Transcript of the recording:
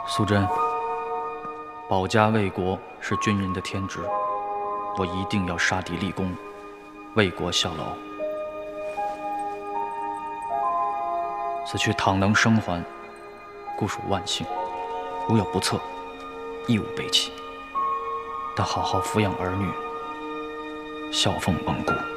素贞，保家卫国是军人的天职，我一定要杀敌立功，为国效劳。此去倘能生还，固属万幸；如有不测，亦无悲戚。但好好抚养儿女，孝奉蒙古。